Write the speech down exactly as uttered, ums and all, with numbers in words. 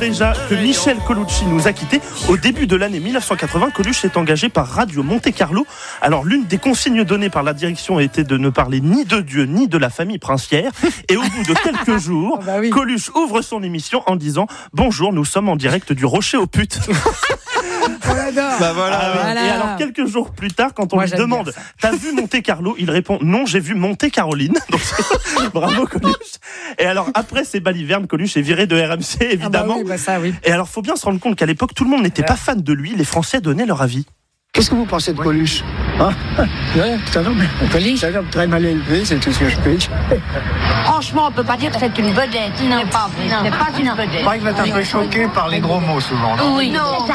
déjà que Michel Colucci nous a quittés. Au début de l'année mille neuf cent quatre-vingts, Coluche est engagé par Radio Monte Carlo. Alors, l'une des consignes données par la direction était de ne parler ni de Dieu ni de la famille princière. Et au bout de quelques jours, bah oui. Coluche ouvre son émission en disant « Bonjour, nous sommes en direct du Rocher aux putes ». Bah voilà. Ah oui. Voilà. Et alors quelques jours plus tard, quand on Moi, lui j'aime demande bien ça. « T'as vu Monte Carlo ?» Il répond « Non, j'ai vu Monte Caroline ». Donc bravo Coluche. Et alors après ces balivernes, Coluche est viré de R M C Ah bah évidemment. oui, bah ça, oui. Et alors faut bien se rendre compte qu'à l'époque tout le monde n'était pas fan de lui. Les Français donnaient leur avis. Qu'est-ce que vous pensez de Coluche hein ouais, c'est un homme, c'est un homme très mal élevé, c'est tout ce que je peux dire. Franchement, on peut pas dire que c'est une vedette. Non, c'est pas, non, c'est pas une vedette. Il va être un peu choqué par les gros mots souvent, non? Oui, non, ça